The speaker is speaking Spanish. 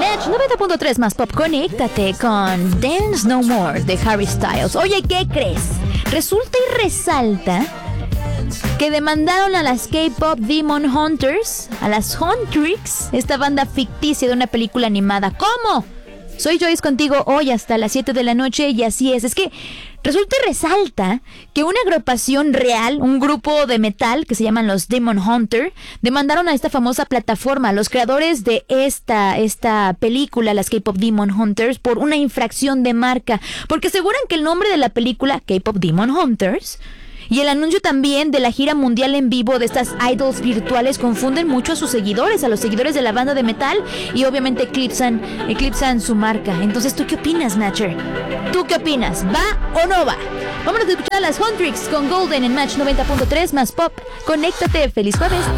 Match 90.3 más pop, conéctate con Dance No More de Harry Styles. Oye, ¿qué crees? Resulta y resalta que demandaron a las K-Pop Demon Hunters, a las Huntrix, esta banda ficticia de una película animada. ¿Cómo? Soy Joyce contigo hoy hasta las 7 de la noche y así es que resulta y resalta que una agrupación real, un grupo de metal que se llaman los Demon Hunter, demandaron a esta famosa plataforma, a los creadores de esta película, las K-Pop Demon Hunters, por una infracción de marca, porque aseguran que el nombre de la película, K-Pop Demon Hunters, y el anuncio también de la gira mundial en vivo de estas idols virtuales confunden mucho a sus seguidores, a los seguidores de la banda de metal, y obviamente eclipsan su marca. Entonces, ¿tú qué opinas, Matcher? ¿Tú qué opinas? ¿Va o no va? Vámonos a escuchar a las Huntrix con Golden en Match 90.3 más pop. Conéctate. ¡Feliz jueves!